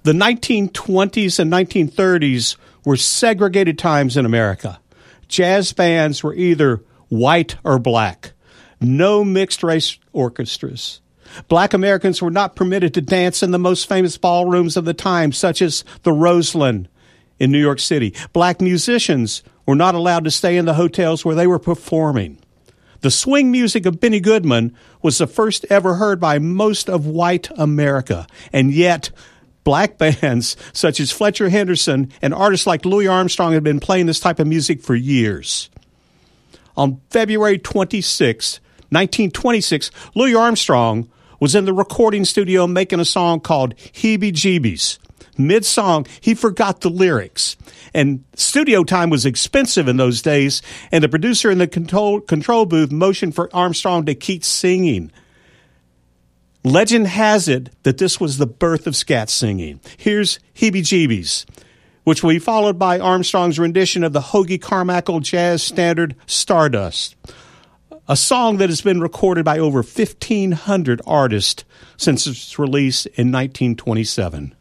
The 1920s and 1930s were segregated times in America. Jazz bands were either white or black. No mixed-race orchestras. Black Americans were not permitted to dance in the most famous ballrooms of the time, such as the Roseland in New York City. Black musicians were not allowed to stay in the hotels where they were performing. The swing music of Benny Goodman was the first ever heard by most of white America, and yet black bands such as Fletcher Henderson and artists like Louis Armstrong had been playing this type of music for years. On February 26, 1926, Louis Armstrong was in the recording studio making a song called Heebie Jeebies. Mid-song, he forgot the lyrics. And studio time was expensive in those days, and the producer in the control booth motioned for Armstrong to keep singing. Legend has it that this was the birth of scat singing. Here's Heebie Jeebies, which will be followed by Armstrong's rendition of the Hoagy Carmichael jazz standard Stardust, a song that has been recorded by over 1,500 artists since its release in 1927.